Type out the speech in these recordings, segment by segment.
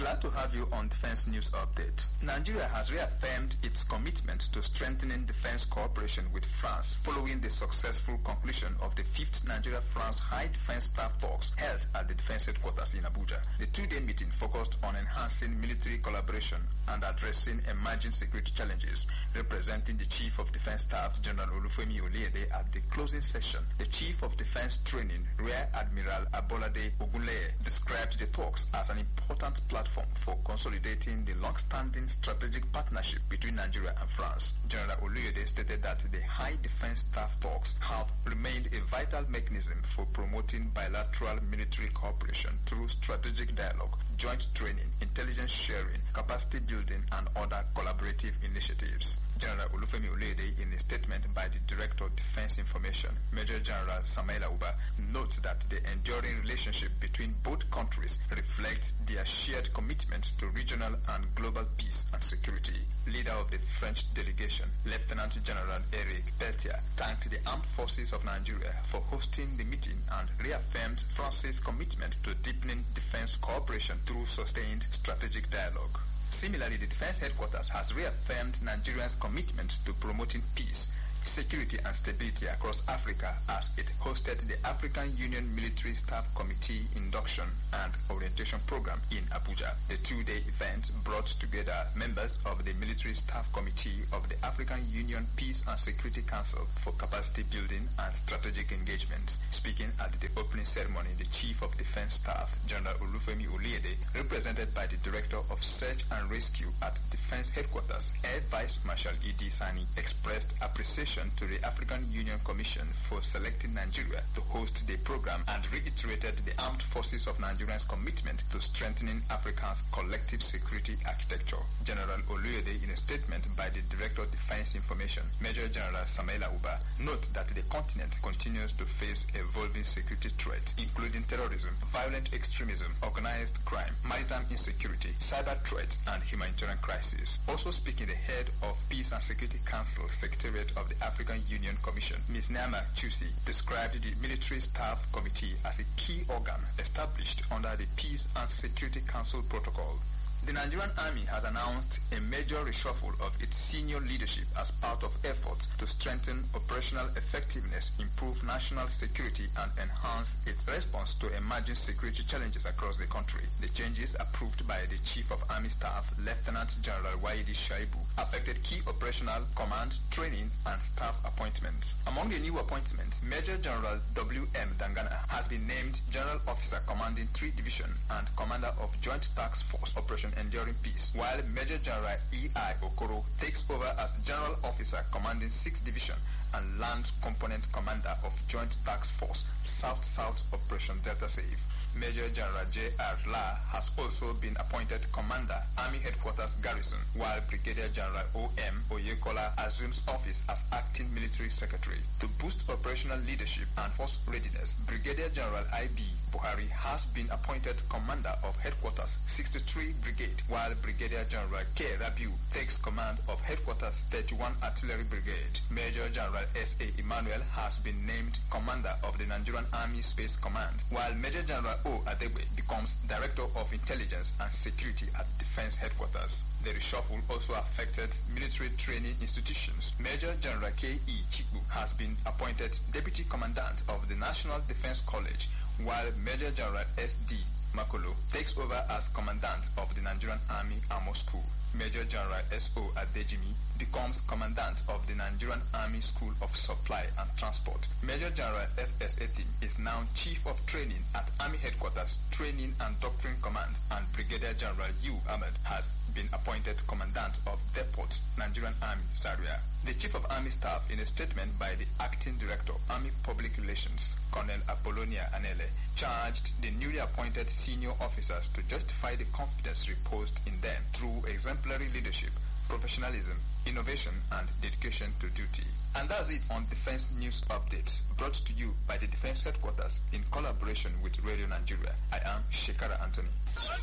Glad to have you on Defense News Update. Nigeria has reaffirmed its commitment to strengthening defense cooperation with France following the successful conclusion of the 5th Nigeria-France High Defense Staff Talks held at the Defense Headquarters in Abuja. The two-day meeting focused on enhancing military collaboration and addressing emerging security challenges. Representing the Chief of Defense Staff, General Olufemi Oluyede, at the closing session, the Chief of Defense Training, Rear Admiral Abolade Ogunleye, described the talks as an important platform for consolidating the long-standing strategic partnership between Nigeria and France. General Oluyede stated that the High Defense Staff Talks have remained a vital mechanism for promoting bilateral military cooperation through strategic dialogue, joint training, intelligence sharing, capacity building, and other collaborative initiatives. General Olufemi Oluyede, in a statement by the Director of Defense Information, Major General Samaila Uba, notes that the enduring relationship between both countries reflects their shared commitment to regional and global peace and security. Leader of the French delegation, Lieutenant General Eric Bertier, thanked the Armed Forces of Nigeria for hosting the meeting and reaffirmed France's commitment to deepening defense cooperation through sustained strategic dialogue. Similarly, the Defense Headquarters has reaffirmed Nigeria's commitment to promoting peace, security and stability across Africa as it hosted the African Union Military Staff Committee Induction and Orientation Program in Abuja. The two-day event brought together members of the Military Staff Committee of the African Union Peace and Security Council for capacity building and strategic engagement. Speaking at the opening ceremony, the Chief of Defense Staff, General Olufemi Oluyede, represented by the Director of Search and Rescue at Defense Headquarters, Air Vice Marshal Idi Sani, expressed appreciation to the African Union Commission for selecting Nigeria to host the program and reiterated the Armed Forces of Nigeria's commitment to strengthening Africa's collective security architecture. General Oluyede, in a statement by the Director of Defense Information, Major General Samaila Uba, notes that the continent continues to face evolving security threats, including terrorism, violent extremism, organized crime, maritime insecurity, cyber threats, and humanitarian crisis. Also speaking, the head of Peace and Security Council, Secretariat of the African Union Commission, Ms. Nama Chusi, described the Military Staff Committee as a key organ established under the Peace and Security Council Protocol. The Nigerian Army has announced a major reshuffle of its senior leadership as part of efforts to strengthen operational effectiveness, improve national security, and enhance its response to emerging security challenges across the country. The changes approved by the Chief of Army Staff, Lieutenant General Waidi Shaibu, affected key operational, command, training, and staff appointments. Among the new appointments, Major General W.M. Dangana has been named General Officer commanding 3 Division and Commander of Joint Task Force Operation Enduring Peace, while Major General E.I. Okoro takes over as General Officer commanding 6th Division and Land Component Commander of Joint Task Force South-South Operation Delta Safe. Major General J.R. La has also been appointed Commander, Army Headquarters Garrison, while Brigadier General O.M. Oyekola assumes office as Acting Military Secretary. To boost operational leadership and force readiness, Brigadier General I.B. Buhari has been appointed Commander of Headquarters 63 Brigade, while Brigadier General K. Rabiu takes command of Headquarters 31 Artillery Brigade. Major General S.A. Emmanuel has been named Commander of the Nigerian Army Space Command, while Major General O. Adegbe becomes Director of Intelligence and Security at Defense Headquarters. The reshuffle also affected military training institutions. Major General K.E. Chikbu has been appointed Deputy Commandant of the National Defense College, while Major General S.D. Makolo takes over as Commandant of the Nigerian Army Armor School. Major General S.O. Adejimi becomes Commandant of the Nigerian Army School of Supply and Transport. Major General F.S. Etim is now Chief of Training at Army Headquarters Training and Doctrine Command, and Brigadier General U. Ahmed has been appointed Commandant of Depot, Nigerian Army, Zaria. The Chief of Army Staff, in a statement by the Acting Director, Army Public Relations, Colonel Apollonia Anele, charged the newly appointed senior officers to justify the confidence reposed in them through exemplary leadership, professionalism, innovation, and dedication to duty. And that's it on Defense News Update, brought to you by the Defense Headquarters in collaboration with Radio Nigeria. I am Shekara Anthony.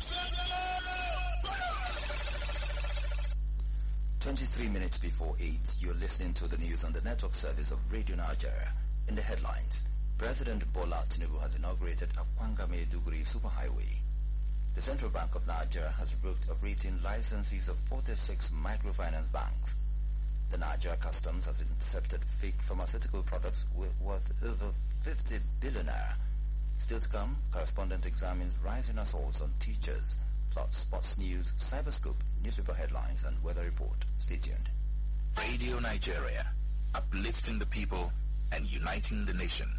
23 minutes before 8, you're listening to the news on the network service of Radio Nigeria. In the headlines, President Bola Tinubu has inaugurated Akwanga Maiduguri Superhighway. The Central Bank of Nigeria has revoked operating licenses of 46 microfinance banks. The Nigeria Customs has intercepted fake pharmaceutical products worth over 50 billion naira. Still to come, correspondent examines rising assaults on teachers, plus sports news, cyberscope, newspaper headlines, and weather report. Stay tuned. Radio Nigeria, uplifting the people and uniting the nation.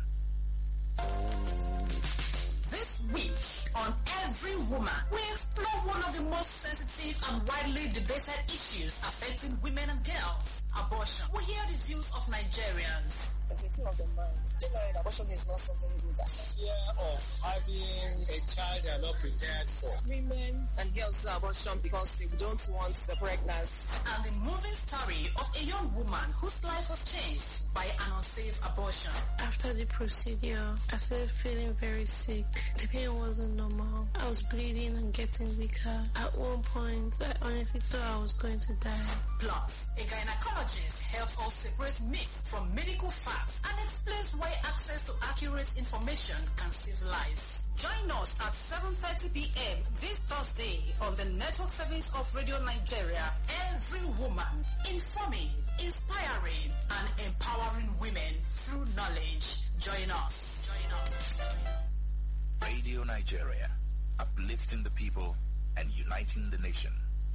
This week on Every Woman, we explore one of the most sensitive and widely debated issues affecting women and girls, abortion. We hear the views of Nigerians. It's a thing of the mind. Generally, abortion is not something good. Fear of having a child they are not prepared for. Women and girls do abortion because they don't want the pregnancy. And the moving story of a young woman whose life was changed by an unsafe abortion. After the procedure, I started feeling very sick. The pain wasn't normal. I was bleeding and getting weaker. At one point, I honestly thought I was going to die. Plus, a gynecologist helps us separate myth from medical facts and explains why access to accurate information can save lives. Join us at 7:30 p.m. this Thursday on the network service of Radio Nigeria. Every Woman, informing, inspiring, and empowering women through knowledge. Join us. Join us. Radio Nigeria, uplifting the people and uniting the nation.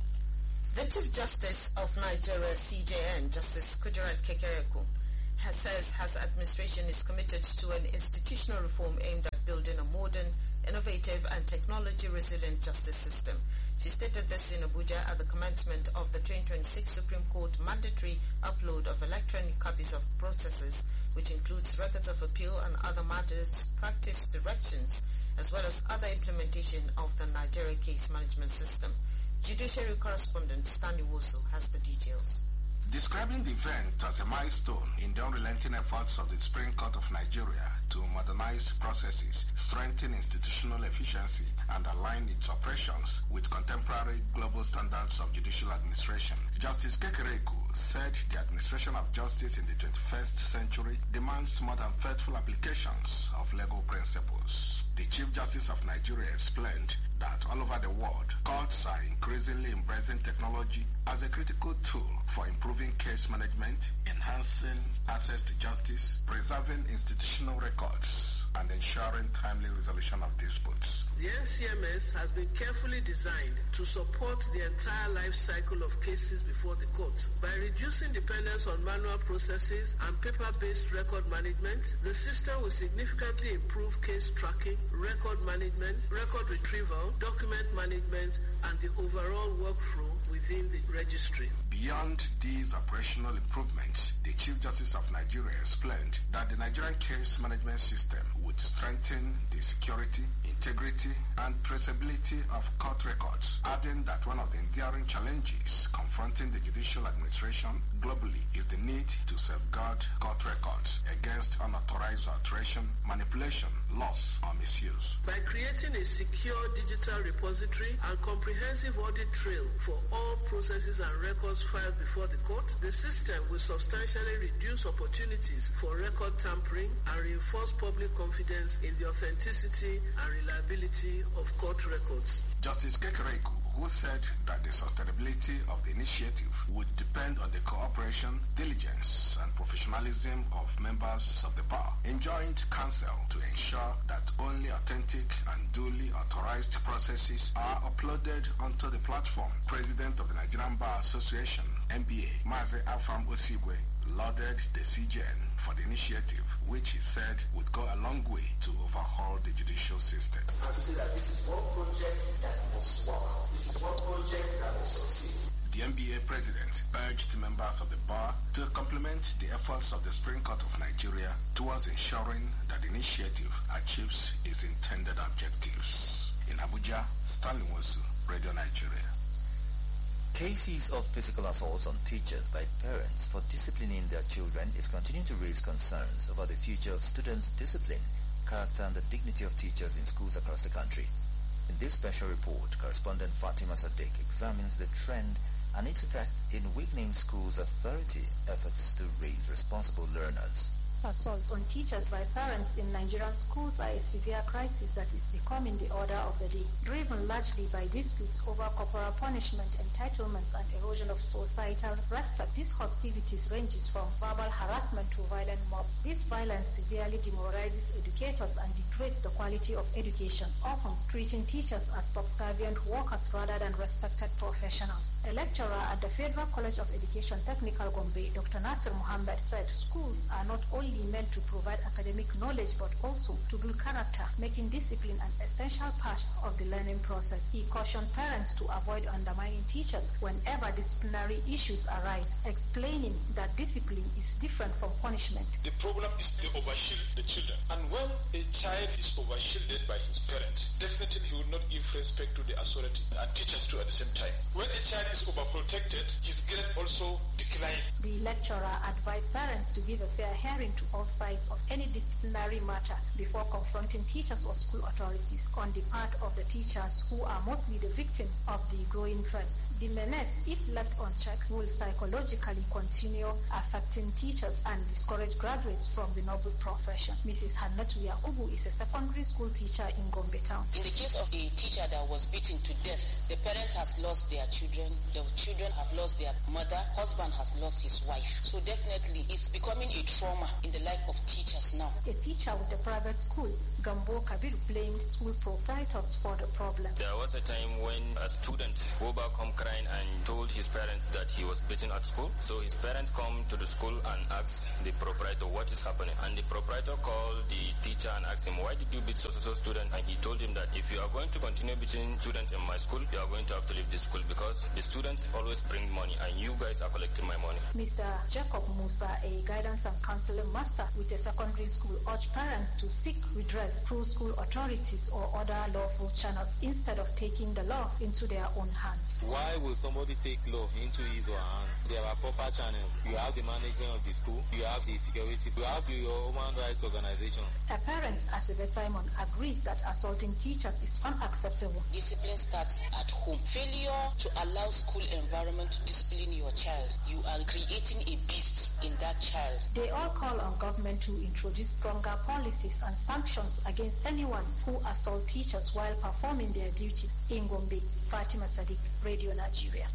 The Chief Justice of Nigeria, CJN, Justice Kudirat Kekereekun, says his administration is committed to an institutional reform aimed at building a modern, innovative and technology-resilient justice system. She stated this in Abuja at the commencement of the 2026 Supreme Court mandatory upload of electronic copies of processes, which includes records of appeal and other matters, practice directions, as well as other implementation of the Nigeria case management system. Judiciary correspondent Stanley Wosu has the details. Describing the event as a milestone in the unrelenting efforts of the Supreme Court of Nigeria to modernize processes, strengthen institutional efficiency, and align its operations with contemporary global standards of judicial administration, Justice Kekereekun said the administration of justice in the 21st century demands more than faithful applications of legal principles. The Chief Justice of Nigeria explained that all over the world, courts are increasingly embracing technology as a critical tool for improving case management, enhancing access to justice, preserving institutional records, and ensuring timely resolution of disputes. The NCMS has been carefully designed to support the entire life cycle of cases before the court. By reducing dependence on manual processes and paper-based record management, the system will significantly improve case tracking, record management, record retrieval, document management, and the overall workflow within the registry. Beyond these operational improvements, the Chief Justice of Nigeria explained that the Nigerian case management system would strengthen the security, integrity, and traceability of court records, adding that one of the enduring challenges confronting the judicial administration globally is the need to safeguard court records against unauthorized alteration, manipulation, loss, or misuse. By creating a secure digital repository and comprehensive audit trail for all processes and records filed before the court, the system will substantially reduce opportunities for record tampering and reinforce public confidence in the authenticity and reliability of court records. Justice Kekereekun, who said that the sustainability of the initiative would depend on the cooperation, diligence, and professionalism of members of the bar, enjoined counsel to ensure that only authentic and duly authorized processes are uploaded onto the platform. President of the Nigerian Bar Association, NBA, Mazi Afam Osigwe, lauded the CJN for the initiative, which he said would go a long way to overhaul the judicial system. And to say that this is one project that must work. This is one project that will succeed. The NBA president urged members of the bar to complement the efforts of the Supreme Court of Nigeria towards ensuring that the initiative achieves its intended objectives. In Abuja, Stanley Wosu, Radio Nigeria. Cases of physical assaults on teachers by parents for disciplining their children is continuing to raise concerns about the future of students' discipline, character and the dignity of teachers in schools across the country. In this special report, correspondent Fatima Sadiq examines the trend and its effect in weakening schools' authority efforts to raise responsible learners. Assault on teachers by parents in Nigerian schools are a severe crisis that is becoming the order of the day. Driven driven largely by disputes over corporal punishment, entitlements, and erosion of societal respect. These hostilities ranges from verbal harassment to violent mobs. This violence severely demoralizes educators and degrades the quality of education, often treating teachers as subservient workers rather than respected professionals. A lecturer at the Federal College of Education Technical Gombe, Dr. Nasir Muhammad, said schools are not only meant to provide academic knowledge but also to build character, making discipline an essential part of the learning process. He cautioned parents to avoid undermining teachers whenever disciplinary issues arise, explaining that discipline is different from punishment. The problem is they overshield the children, and when a child is overshielded by his parents, definitely he will not give respect to the authority and teachers too at the same time. When a child is overprotected, his grade also decline. The lecturer advised parents to give a fair hearing to all sides of any disciplinary matter before confronting teachers or school authorities on the part of the teachers, who are mostly the victims of the growing trend. The menace, if left unchecked, will psychologically continue affecting teachers and discourage graduates from the noble profession. Mrs. Hannatu Yakubu is a secondary school teacher in Gombe Town. In the case of a teacher that was beaten to death, the parent has lost their children, the children have lost their mother, husband has lost his wife. So definitely it's becoming a trauma in the life of teachers now. A teacher with a private school, Gambo Kabir, blamed school proprietors for the problem. There was a time when a student go back home crying and told his parents that he was beaten at school. So his parents come to the school and asked the proprietor what is happening. And the proprietor called the teacher and asked him, why did you beat so-so-so student? And he told him that if you are going to continue beating students in my school, you are going to have to leave the school because the students always bring money and you guys are collecting my money. Mr. Jacob Musa, a guidance and counseling master with a secondary school, urged parents to seek redress through school authorities or other lawful channels instead of taking the law into their own hands. Why will somebody take law into his or her hands? There are proper channels. You have the management of the school, you have the security, you have your human rights organization. A parent, Asibe Simon, agrees that assaulting teachers is unacceptable. Discipline starts at home. Failure to allow school environment to discipline your child, you are creating a beast in that child. They all call on government to introduce stronger policies and sanctions against anyone who assault teachers while performing their duties. In Gombe, Fatima Sadiq, Radio Nigeria.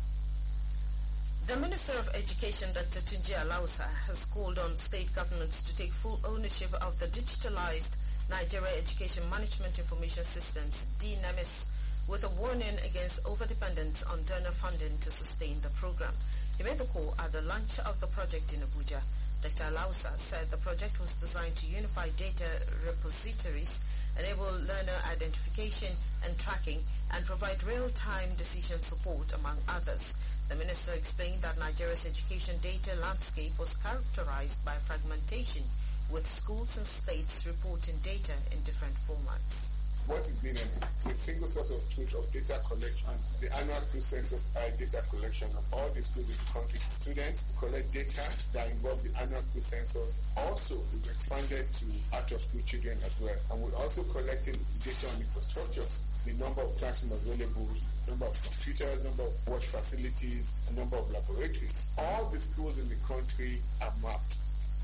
The Minister of Education, Dr. Tunji Alausa, has called on state governments to take full ownership of the digitalized Nigeria Education Management Information Systems, DNEMIS, with a warning against overdependence on donor funding to sustain the program. He made the call at the launch of the project in Abuja. Dr. Alausa said the project was designed to unify data repositories, enable learner identification and tracking, and provide real-time decision support, among others. The minister explained that Nigeria's education data landscape was characterized by fragmentation, with schools and states reporting data in different formats. What is being is a single source of truth of data collection. The annual school census data collection of all the schools in the country. Students collect data that involve the annual school census. Also, we've expanded to out-of-school children as well. And we're also collecting data on infrastructure, the number of classrooms available, number of computers, number of watch facilities, and number of laboratories. All the schools in the country are mapped.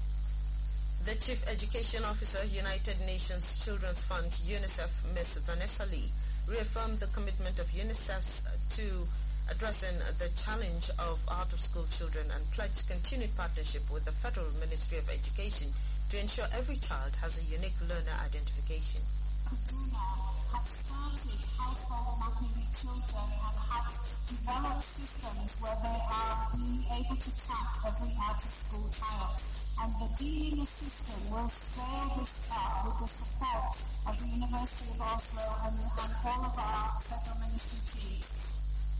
The Chief Education Officer, United Nations Children's Fund, UNICEF, Ms. Vanessa Lee, reaffirmed the commitment of UNICEF to addressing the challenge of out-of-school children and pledged continued partnership with the Federal Ministry of Education to ensure every child has a unique learner identification. Have started household mapping children and have developed systems where they are being able to track every out-of-school child. And the DNEMIS system will scale this up with the support of the University of Oslo and all of our federal ministry teams.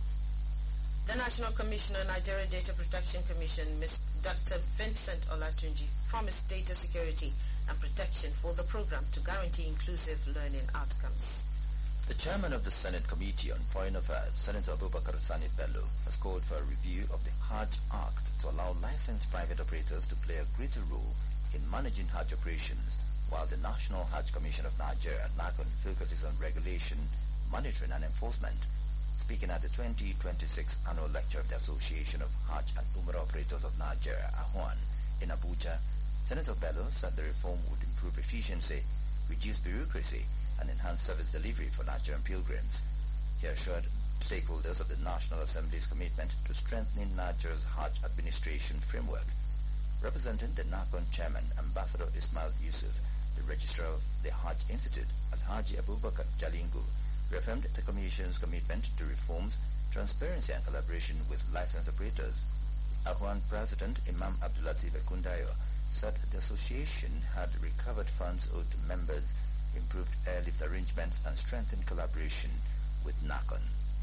The National Commissioner, Nigeria Data Protection Commission, Dr. Vincent Olatunji, promised data security and protection for the program to guarantee inclusive learning outcomes. The chairman of the Senate Committee on Foreign Affairs, Senator Abubakar Sani Bello, has called for a review of the Hajj Act to allow licensed private operators to play a greater role in managing Hajj operations, while the National Hajj Commission of Nigeria, NACON, focuses on regulation, monitoring and enforcement. Speaking at the 2026 annual lecture of the Association of Hajj and Umrah Operators of Nigeria, AHUAN, in Abuja, Senator Bello said the reform would improve efficiency, reduce bureaucracy, and enhance service delivery for Nigerian pilgrims. He assured stakeholders of the National Assembly's commitment to strengthening Nigeria's Hajj administration framework. Representing the NACON chairman, Ambassador Ismail Yusuf, the registrar of the Hajj Institute, Alhaji Abubakar Jalingo, reaffirmed the Commission's commitment to reforms, transparency and collaboration with licensed operators. Ahwan President Imam Abdulatif Ekundayo said the association had recovered funds owed to members, improved airlift arrangements and strengthened collaboration with NACON.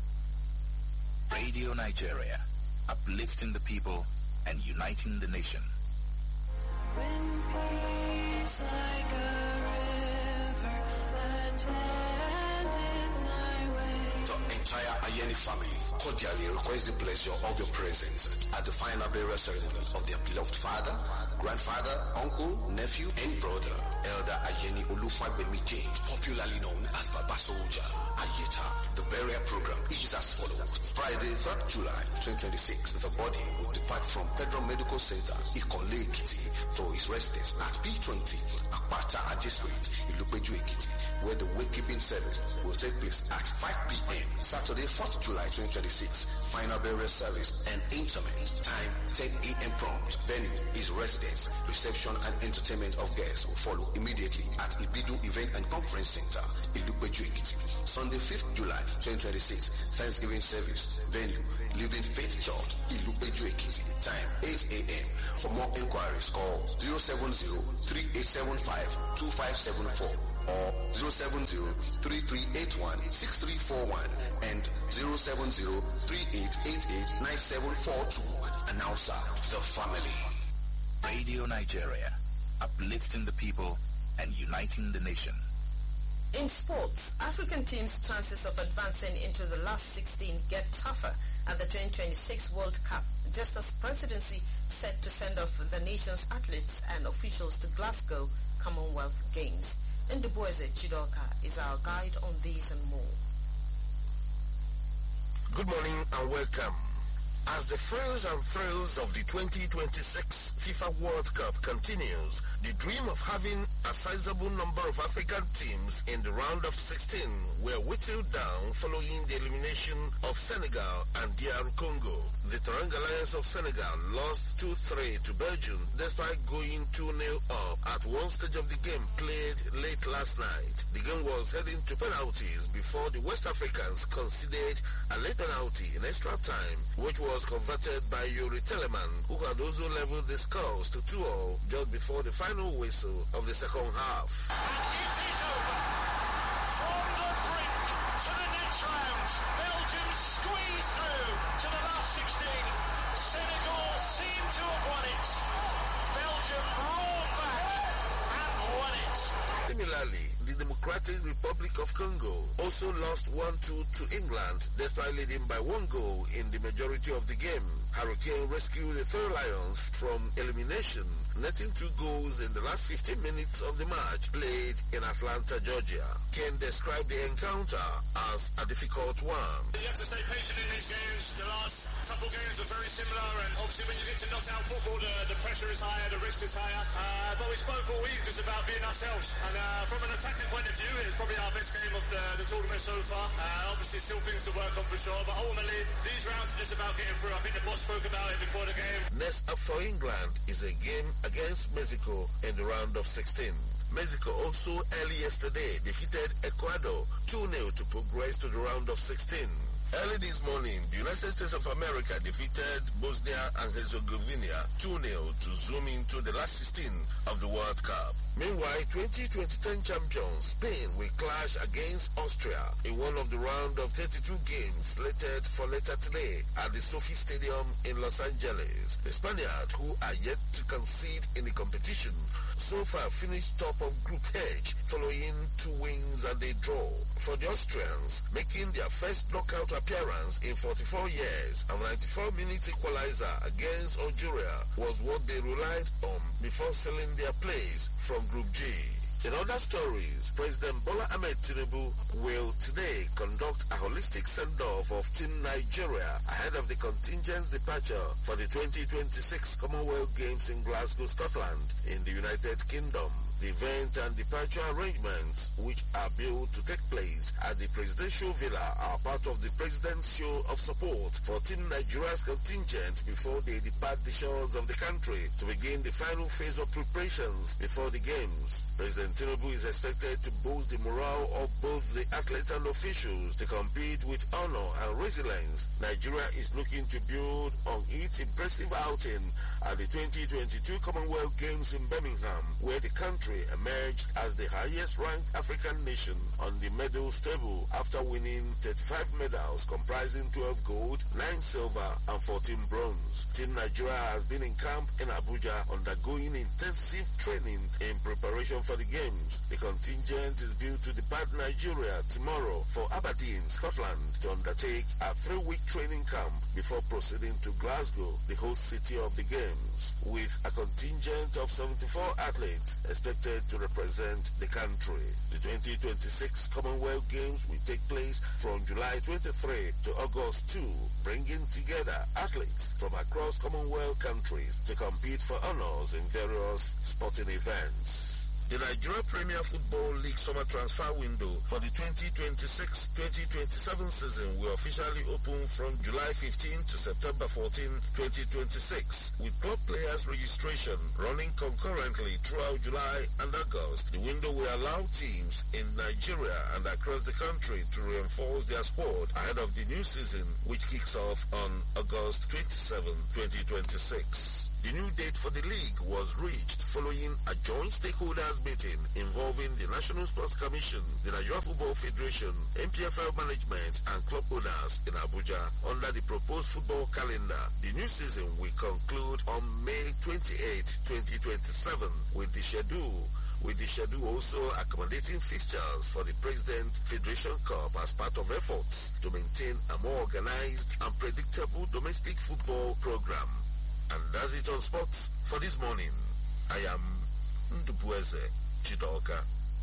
Radio Nigeria, uplifting the people and uniting the nation. When peace like a river attendeth my way. The entire Ayeni family cordially request the pleasure of your presence at the final burial ceremony of their beloved father, grandfather, uncle, nephew, and brother, Elder Ayeni Olufagbemi James, popularly known as Baba Soldier Ayeta. The burial program is as follows. Friday, 3rd July 2026, the body will depart from Federal Medical Center, Ikole Ekiti, to his residence at P20, Akpata Aje Street, Ilupeju Ekiti, where the wakekeeping service will take place at 5 p.m. Saturday, 4th July 2026, final burial service and interment. Time 10 a.m. prompt. Venue is residence. Reception and entertainment of guests will follow immediately at Ibidu Event and Conference Center, Ilupeju Ekiti. Sunday, 5th July 2026, Thanksgiving service. Venue, Living Faith Church, Ilupeju Ekiti. Time 8 a.m. For more inquiries, call 070-3875-2574 or 070-3381-6341 and 070-3888-9742. Announcer, the family. Radio Nigeria, uplifting the people and uniting the nation. In sports, African teams' chances of advancing into the last 16 get tougher at the 2026 World Cup, just as presidency set to send off the nation's athletes and officials to Glasgow Commonwealth Games. Ndubueze Chidoka is our guide on these and more. Good morning and welcome. As the frills and thrills of the 2026 FIFA World Cup continues, the dream of having a sizable number of African teams in the round of 16 were whittled down following the elimination of Senegal and DR Congo. The Teranga Lions of Senegal lost 2-3 to Belgium despite going 2-0 up at one stage of the game played late last night. The game was heading to penalties before the West Africans conceded a late penalty in extra time, which was converted by Yuri Telemann, who had also leveled the scores to 2-2 just before the final whistle of the second half. And it is over. From the brink to the next round, Belgium squeezed through to the last 16. Senegal seemed to have won it. Belgium roared back and won it. Similarly, the Democratic Republic of Congo also lost 1-2 to England despite leading by 1 goal in the majority of the game. Hurricane rescued the Three Lions from elimination, netting 2 goals in the last 15 minutes of the match played in Atlanta, Georgia. Kane described the encounter as a difficult one. You have to stay patient in these games. The last couple games were very similar, and obviously when you get to knockout football, the pressure is higher, the risk is higher. But we spoke all week just about being ourselves. And from an attacking point of view, it's probably our best game of the tournament so far. Obviously still things to work on for sure, but ultimately these rounds are just about getting through. I think the boss spoke about it before the game. Next up for England is a game against Mexico in the round of 16. Mexico also early yesterday defeated Ecuador 2-0 to progress to the round of 16. Early this morning, the United States of America defeated Bosnia and Herzegovina 2-0 to zoom into the last 16 of the World Cup. Meanwhile, 2010 champions Spain will clash against Austria in one of the round of 32 games slated for later today at the Sophie Stadium in Los Angeles. The Spaniards, who are yet to concede in the competition, so far finished top of Group H following 2 wins and a draw. For the Austrians, making their first knockout appearance in 44 years, a 94-minute equalizer against Algeria was what they relied on before sealing their place from Group G. In other stories, President Bola Ahmed Tinubu will today conduct a holistic send-off of Team Nigeria ahead of the contingent's departure for the 2026 Commonwealth Games in Glasgow, Scotland, in the United Kingdom. The event and departure arrangements, which are built to take place at the Presidential Villa, are part of the President's show of support for Team Nigeria's contingent before they depart the shores of the country to begin the final phase of preparations before the Games. President Tinubu is expected to boost the morale of both the athletes and officials to compete with honor and resilience. Nigeria is looking to build on its impressive outing at the 2022 Commonwealth Games in Birmingham, where the country emerged as the highest-ranked African nation on the medals table after winning 35 medals comprising 12 gold, 9 silver, and 14 bronze. Team Nigeria has been in camp in Abuja undergoing intensive training in preparation for the Games. The contingent is due to depart Nigeria tomorrow for Aberdeen, Scotland, to undertake a 3-week training camp before proceeding to Glasgow, the host city of the Games, with a contingent of 74 athletes expected to represent the country. The 2026 Commonwealth Games will take place from July 23 to August 2, bringing together athletes from across Commonwealth countries to compete for honors in various sporting events. The Nigeria Premier Football League summer transfer window for the 2026-2027 season will officially open from July 15 to September 14, 2026, with club players registration running concurrently throughout July and August. The window will allow teams in Nigeria and across the country to reinforce their squad ahead of the new season, which kicks off on August 27, 2026. The new date for the league was reached following a joint stakeholders meeting involving the National Sports Commission, the Nigeria Football Federation, NPFL management, and club owners in Abuja under the proposed football calendar. The new season will conclude on May 28, 2027 with the schedule also accommodating fixtures for the President Federation Cup as part of efforts to maintain a more organized and predictable domestic football program. And that's it on sports for this morning. I am Ndubueze Chidoka.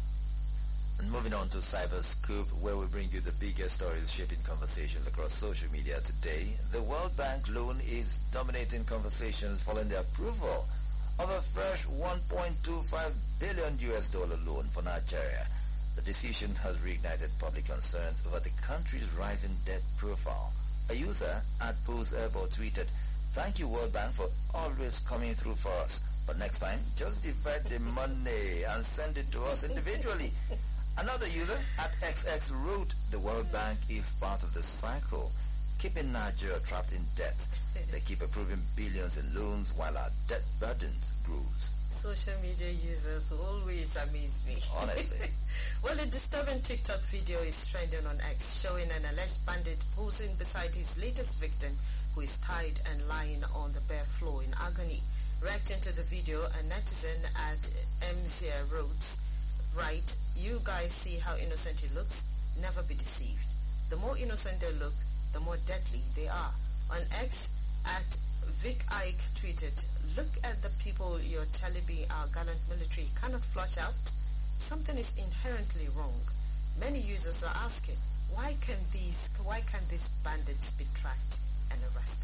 And moving on to Cyber Scoop, where we bring you the biggest stories shaping conversations across social media today. The World Bank loan is dominating conversations following the approval of a fresh $1.25 billion loan for Nigeria. The decision has reignited public concerns over the country's rising debt profile. A user at Pools Airport tweeted, "Thank you, World Bank, for always coming through for us. But next time, just divide the money and send it to us individually." Another user at XX wrote, "The World Bank is part of the cycle, keeping Nigeria trapped in debt. They keep approving billions in loans while our debt burdens grows." Social media users always amaze me. Honestly. Well, a disturbing TikTok video is trending on X, showing an alleged bandit posing beside his latest victim, who is tied and lying on the bare floor in agony. Reacting to the video, a netizen at MZia wrote, "Right, you guys see how innocent he looks? Never be deceived. The more innocent they look, the more deadly they are." On X, at Vic Ike tweeted, "Look at the people you're telling me our gallant military cannot flush out. Something is inherently wrong." Many users are asking, why can these bandits be tracked and arrested?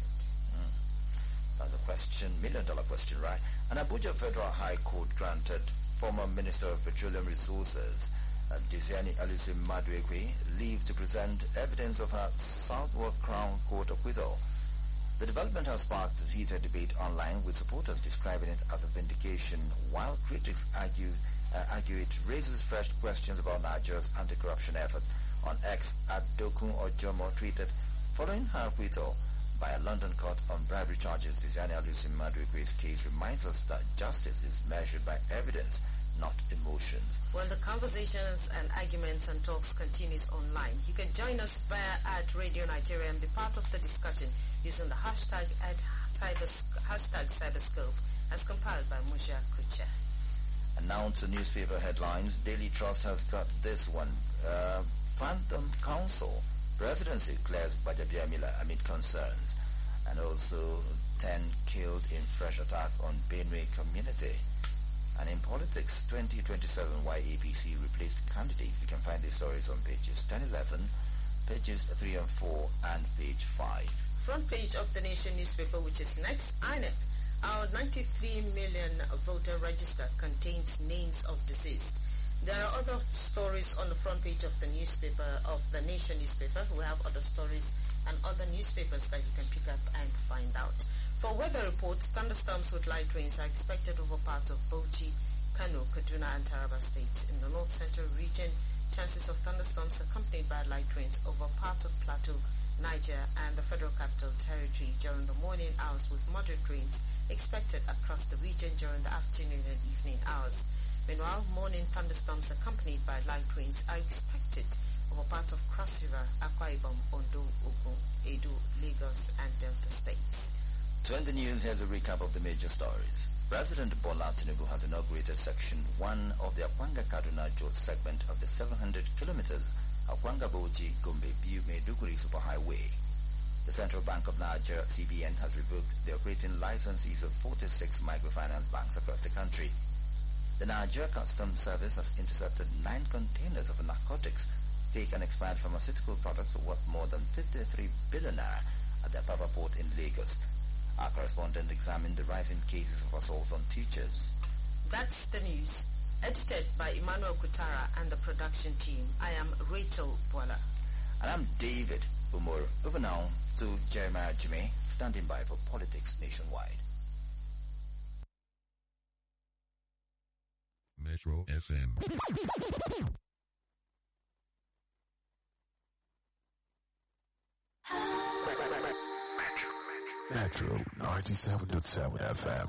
That's a question, $1 million question, right? An Abuja Federal High Court granted former Minister of Petroleum Resources, Diziani Alisi Maduekwe, leave to present evidence of her Southwark Crown Court acquittal. The development has sparked a heated debate online, with supporters describing it as a vindication, while critics argue it raises fresh questions about Nigeria's anti-corruption effort. On X, Adokun Ojomo tweeted, "Following her acquittal by a London court on bribery charges, Diziani Alisi Maduekwe's case reminds us that justice is measured by evidence, not emotions." Well, the conversations and arguments and talks continues online. You can join us via @Radio Nigeria and be part of the discussion using the hashtag Cyberscope, as compiled by Musha Kucha. And now to newspaper headlines. Daily Trust has got this one. Phantom Council. Presidency clears Gbajabiamila amid concerns. And also 10 killed in fresh attack on Benue community. And in politics, 2027, why APC replaced candidates. You can find these stories on pages 10, 11, pages 3 and 4, and page 5. Front page of the Nation newspaper, which is next. INEC Our 93 million voter register contains names of deceased. There are other stories on the front page of the newspaper, of the Nation newspaper. We have other stories and other newspapers that you can pick up and find out. For weather reports, thunderstorms with light rains are expected over parts of Bauchi, Kano, Kaduna and Taraba states. In the north central region, chances of thunderstorms accompanied by light rains over parts of Plateau, Niger and the Federal Capital Territory during the morning hours, with moderate rains expected across the region during the afternoon and evening hours. Meanwhile, morning thunderstorms accompanied by light rains are expected over parts of Cross River, Akwa Ibom, Ondo, Ogun, Edo, Lagos and Delta states. To end the news, here's a recap of the major stories. President Bola Tinubu has inaugurated Section 1 of the Akwanga-Kaduna-Jos segment of the 700 kilometers Akwanga-Bauchi-Gombe-Biu-Maiduguri Superhighway. The Central Bank of Nigeria, CBN, has revoked the operating licenses of 46 microfinance banks across the country. The Nigeria Customs Service has intercepted 9 containers of narcotics, fake and expired pharmaceutical products worth more than 53 billion naira at the Apapa port in Lagos. Our correspondent examined the rising cases of assaults on teachers. That's the news. Edited by Emmanuel Kutara and the production team. I am Rachel Bola. And I'm David Umur. Over now to Jeremiah Jime, standing by for Politics Nationwide. Metro FM. Metro 97.7 FM.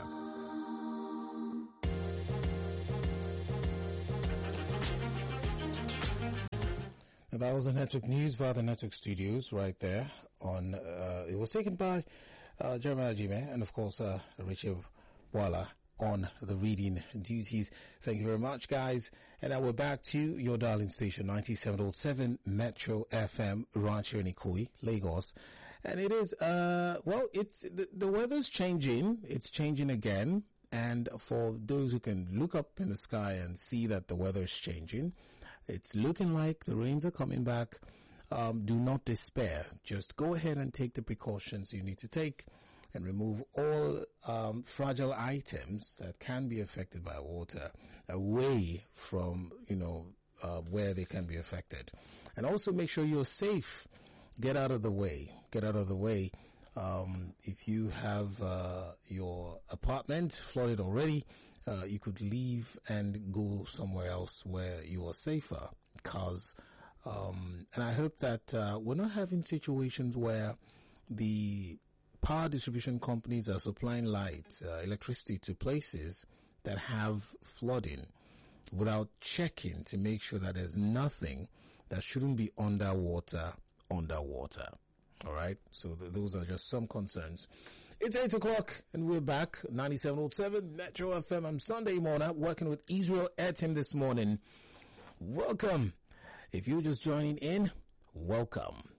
And that was the Network News via the Network Studios right there on, it was taken by Jeremiah Jime and of course Richard Wala on the reading duties. Thank you very much, guys. And now we're back to your darling station, 97.7 Metro FM, Rancho Nikoi, Lagos. And it is, it's, the weather's changing. It's changing again. And for those who can look up in the sky and see that the weather is changing, it's looking like the rains are coming back. Do not despair. Just go ahead and take the precautions you need to take and remove all fragile items that can be affected by water away from, where they can be affected. And also make sure you're safe. Get out of the way. Get out of the way. If you have your apartment flooded already, you could leave and go somewhere else where you are safer. And I hope that we're not having situations where the power distribution companies are supplying light, electricity to places that have flooding without checking to make sure that there's nothing that shouldn't be underwater. All right. So those are just some concerns. It's 8 o'clock and we're back. 97.7 Metro FM. I'm Sunday morning working with Israel Etim this morning. Welcome. If you're just joining in, welcome.